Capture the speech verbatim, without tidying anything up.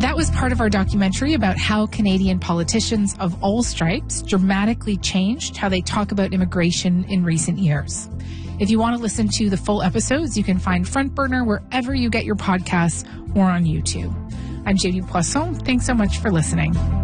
That was part of our documentary about how Canadian politicians of all stripes dramatically changed how they talk about immigration in recent years. If you want to listen to the full episodes, you can find Front Burner wherever you get your podcasts or on YouTube. I'm J D Poisson. Thanks so much for listening.